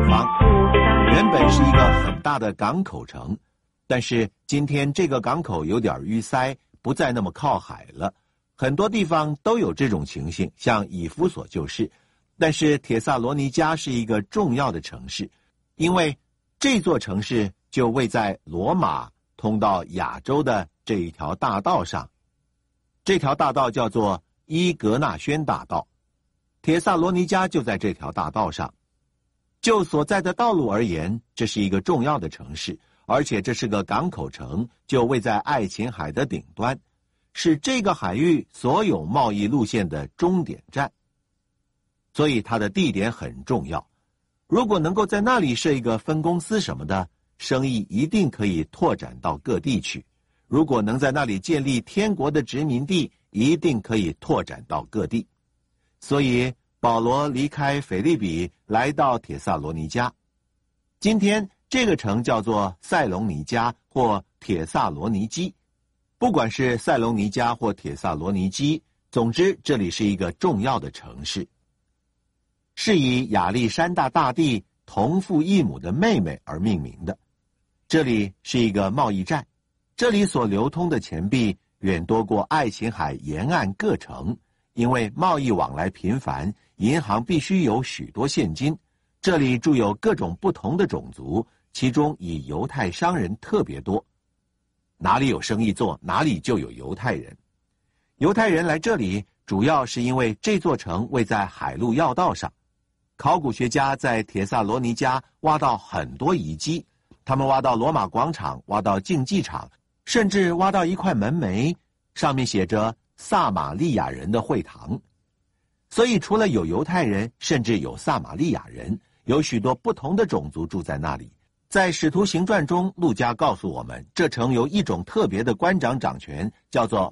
方，原本是一个很大的港口城，但是今天这个港口有点淤塞，不再那么靠海了。很多地方都有这种情形，像以弗所就是。但是帖撒罗尼迦是一个重要的城市，因为这座城市就位在罗马通到亚洲的这一条大道上。这条大道叫做伊格纳轩大道，帖撒罗尼迦就在这条大道上。就所在的道路而言，这是一个重要的城市，而且这是个港口城，就位在爱琴海的顶端，是这个海域所有贸易路线的终点站。所以它的地点很重要，如果能够在那里设一个分公司什么的，生意一定可以拓展到各地去。如果能在那里建立天国的殖民地，一定可以拓展到各地。所以保罗离开腓立比来到帖撒罗尼迦。今天这个城叫做塞隆尼迦或帖撒罗尼基，不管是塞隆尼迦或帖撒罗尼基，总之这里是一个重要的城市，是以亚历山大大帝同父异母的妹妹而命名的。这里是一个贸易站，这里所流通的钱币远多过爱琴海沿岸各城，因为贸易往来频繁，银行必须有许多现金。这里住有各种不同的种族，其中以犹太商人特别多。哪里有生意做，哪里就有犹太人。犹太人来这里主要是因为这座城位在海路要道上。考古学家在帖撒罗尼迦挖到很多遗迹，他们挖到罗马广场，挖到竞技场，甚至挖到一块门楣，上面写着撒玛利亚人的会堂。所以除了有犹太人，甚至有撒玛利亚人，有许多不同的种族住在那里。在使徒行传中，路加告诉我们，这城有一种特别的官长掌权，叫做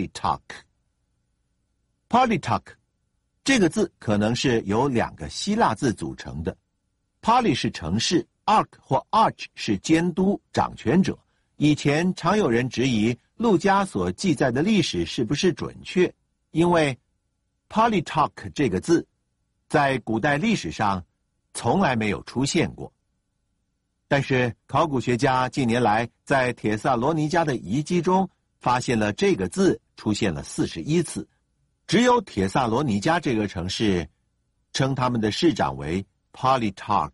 Politarch。Politarch 这个字可能是由2个希腊字组成的， Poly 是城市， Arch 或 Arch 是监督掌权者。以前常有人质疑路加所记载的历史是不是准确，因为 Politarch 这个字在古代历史上从来没有出现过。但是考古学家近年来在帖撒罗尼迦的遗迹中发现了这个字出现了41次，只有帖撒罗尼迦这个城市称他们的市长为 Politarch。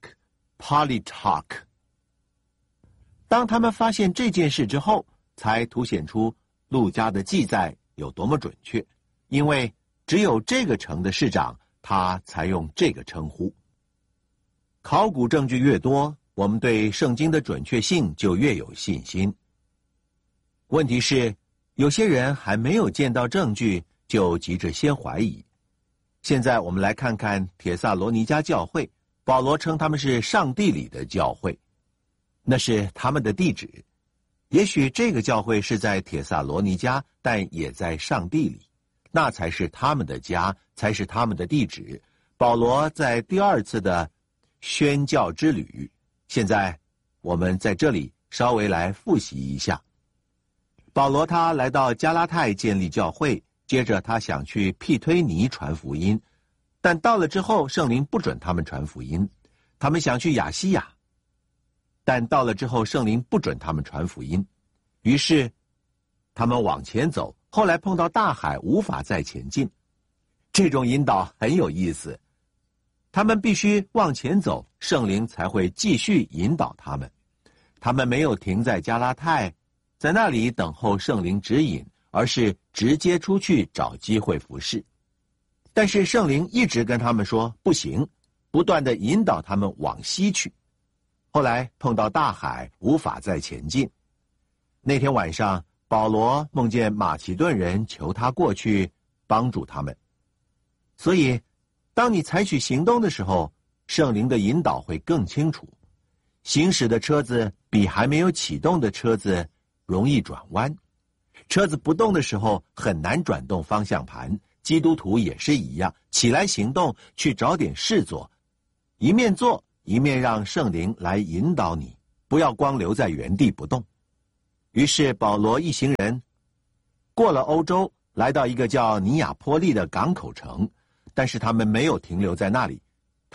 当他们发现这件事之后，才凸显出路加的记载有多么准确，因为只有这个城的市长他才用这个称呼。考古证据越多，我们对圣经的准确性就越有信心。问题是有些人还没有见到证据就急着先怀疑。现在我们来看看帖撒罗尼迦教会，保罗称他们是上帝里的教会，那是他们的地址。也许这个教会是在帖撒罗尼迦，但也在上帝里，那才是他们的家，才是他们的地址。保罗在第2次的宣教之旅，现在我们在这里稍微来复习一下。保罗他来到加拉太建立教会，接着他想去庇推尼传福音，但到了之后圣灵不准他们传福音。他们想去亚西亚，但到了之后圣灵不准他们传福音。于是他们往前走，后来碰到大海，无法再前进。这种引导很有意思，他们必须往前走，圣灵才会继续引导他们。他们没有停在加拉太，在那里等候圣灵指引，而是直接出去找机会服事。但是圣灵一直跟他们说不行，不断地引导他们往西去。后来碰到大海，无法再前进。那天晚上，保罗梦见马其顿人求他过去帮助他们。所以当你采取行动的时候，圣灵的引导会更清楚。行驶的车子比还没有启动的车子容易转弯，车子不动的时候很难转动方向盘。基督徒也是一样，起来行动，去找点事做，一面做一面让圣灵来引导你，不要光留在原地不动。于是保罗一行人过了欧洲，来到一个叫尼亚波利的港口城，但是他们没有停留在那里，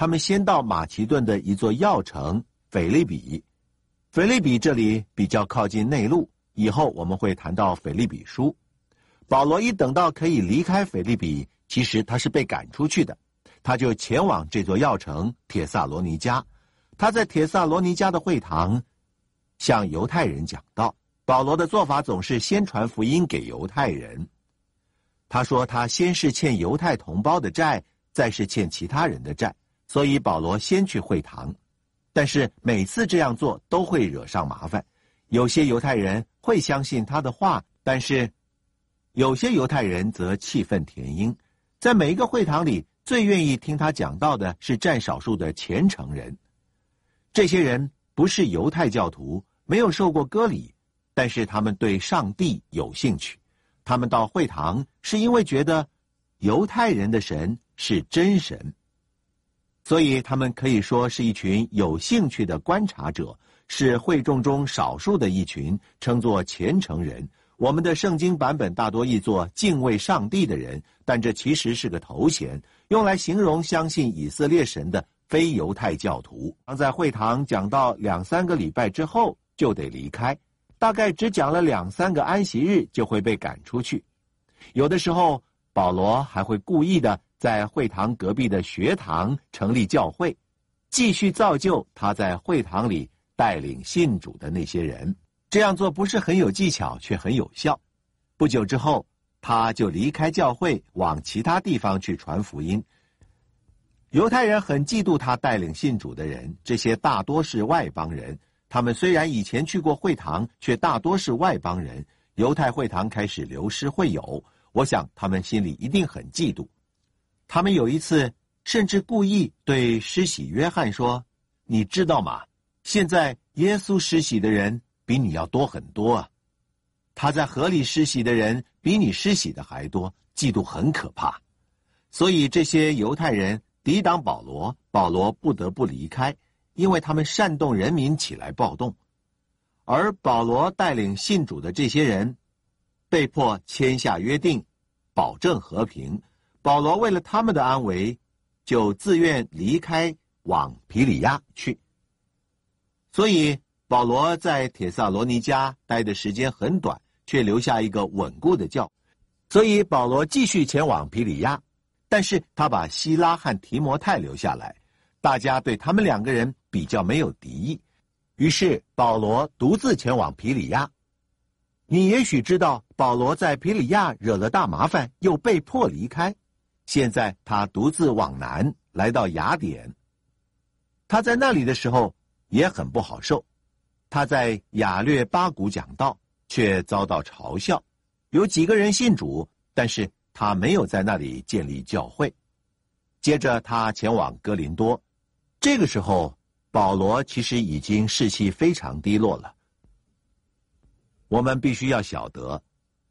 他们先到马其顿的一座要城腓立比。腓立比这里比较靠近内陆，以后我们会谈到腓立比书。保罗一等到可以离开腓立比，其实他是被赶出去的，他就前往这座要城帖撒罗尼迦。他在帖撒罗尼迦的会堂向犹太人讲道。保罗的做法总是先传福音给犹太人。他说他先是欠犹太同胞的债，再是欠其他人的债，所以保罗先去会堂。但是每次这样做都会惹上麻烦，有些犹太人会相信他的话，但是有些犹太人则气愤填膺。在每一个会堂里，最愿意听他讲道的是占少数的虔诚人。这些人不是犹太教徒，没有受过割礼，但是他们对上帝有兴趣。他们到会堂是因为觉得犹太人的神是真神，所以他们可以说是一群有兴趣的观察者，是会众中少数的一群，称作虔诚人。我们的圣经版本大多译作敬畏上帝的人，但这其实是个头衔，用来形容相信以色列神的非犹太教徒。在会堂讲到2-3个礼拜之后就得离开，大概只讲了2-3个安息日就会被赶出去。有的时候保罗还会故意的在会堂隔壁的学堂成立教会，继续造就他在会堂里带领信主的那些人。这样做不是很有技巧，却很有效。不久之后，他就离开教会，往其他地方去传福音。犹太人很嫉妒他带领信主的人，这些大多是外邦人。他们虽然以前去过会堂，却大多是外邦人。犹太会堂开始流失会友，我想他们心里一定很嫉妒。他们有一次甚至故意对施洗约翰说：“你知道吗？现在耶稣施洗的人比你要多很多啊！他在河里施洗的人比你施洗的还多，嫉妒很可怕。”所以这些犹太人抵挡保罗，保罗不得不离开，因为他们煽动人民起来暴动。而保罗带领信主的这些人被迫签下约定，保证和平。保罗为了他们的安危，就自愿离开，往庇里亚去。所以保罗在帖撒罗尼迦待的时间很短，却留下一个稳固的教。所以保罗继续前往庇里亚，但是他把希拉和提摩太留下来，大家对他们2个人比较没有敌意。于是保罗独自前往庇里亚。你也许知道，保罗在庇里亚惹了大麻烦，又被迫离开。现在他独自往南，来到雅典。他在那里的时候也很不好受。他在亚略巴谷讲道，却遭到嘲笑。有几个人信主，但是他没有在那里建立教会。接着他前往哥林多。这个时候保罗其实已经士气非常低落了。我们必须要晓得，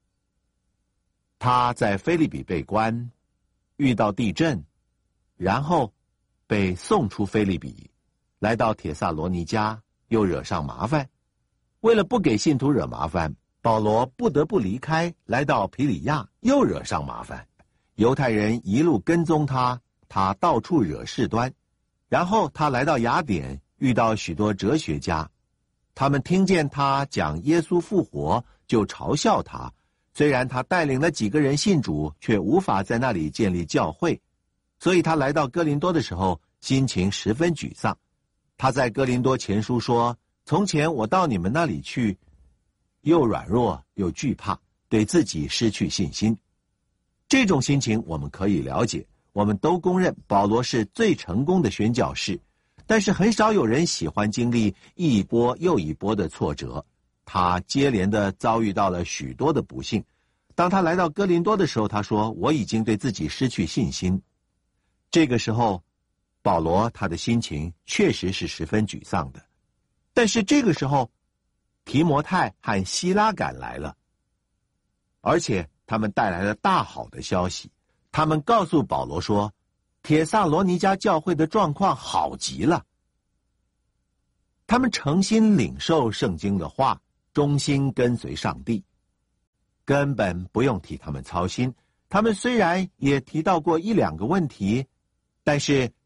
他在腓立比被关，遇到地震，然后被送出腓立比，来到帖撒罗尼迦，又惹上麻烦。为了不给信徒惹麻烦，保罗不得不离开，来到庇里亚，又惹上麻烦。犹太人一路跟踪他，他到处惹事端。然后他来到雅典，遇到许多哲学家，他们听见他讲耶稣复活，就嘲笑他。虽然他带领了几个人信主，却无法在那里建立教会，所以他来到哥林多的时候，心情十分沮丧。他在哥林多前书说：“从前我到你们那里去，又软弱又惧怕，对自己失去信心。”这种心情我们可以了解。我们都公认保罗是最成功的宣教士，但是很少有人喜欢经历一波又一波的挫折。他接连的遭遇到了许多的不幸。当他来到哥林多的时候，他说：“我已经对自己失去信心。”这个时候保罗他的心情确实是十分沮丧的。但是这个时候提摩太和希拉赶来了，而且他们带来了大好的消息。他们告诉保罗说，帖撒罗尼迦教会的状况好极了。他们诚心领受圣经的话，忠心跟随上帝，根本不用替他们操心。他们虽然也提到过1-2个问题，但是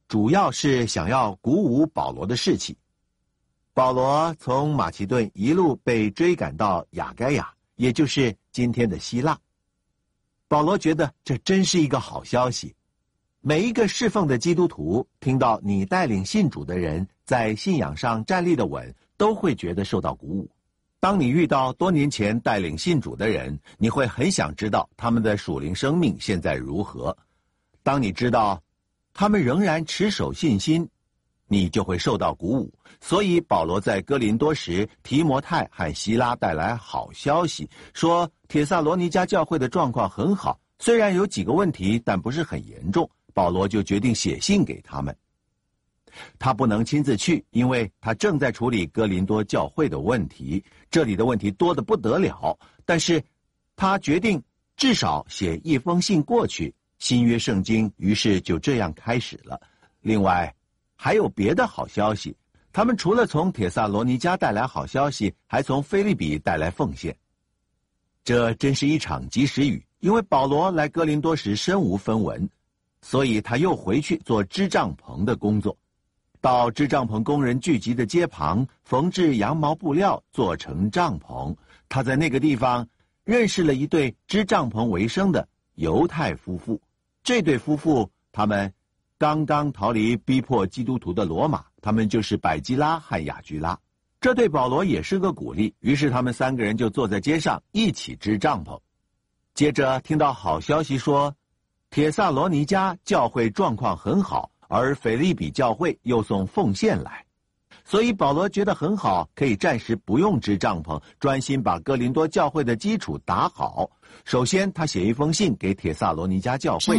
主要是想要鼓舞保罗的士气。保罗从马其顿一路被追赶到亚该亚，也就是今天的希腊。保罗觉得这真是一个好消息。每一个侍奉的基督徒听到你带领信主的人在信仰上站立的稳，都会觉得受到鼓舞。当你遇到多年前带领信主的人，你会很想知道他们的属灵生命现在如何。当你知道他们仍然持守信心，你就会受到鼓舞。所以保罗在哥林多时，提摩太和希拉带来好消息，说帖撒罗尼迦教会的状况很好，虽然有几个问题，但不是很严重。保罗就决定写信给他们。他不能亲自去，因为他正在处理哥林多教会的问题，这里的问题多得不得了。但是他决定至少写一封信过去，新约圣经于是就这样开始了。另外还有别的好消息，他们除了从帖撒罗尼迦带来好消息，还从腓立比带来奉献。这真是一场及时雨，因为保罗来哥林多时身无分文，所以他又回去做织帐篷的工作，到织帐篷工人聚集的街旁缝制羊毛布料做成帐篷。他在那个地方认识了一对织帐篷为生的犹太夫妇。这对夫妇他们刚刚逃离逼迫基督徒的罗马，他们就是百基拉和雅居拉。这对保罗也是个鼓励，于是他们三个人就坐在街上一起织帐篷。接着听到好消息说帖撒罗尼迦教会状况很好，而腓立比教会又送奉献来，所以保罗觉得很好，可以暂时不用织帐篷，专心把哥林多教会的基础打好。首先他写一封信给帖撒罗尼迦教会，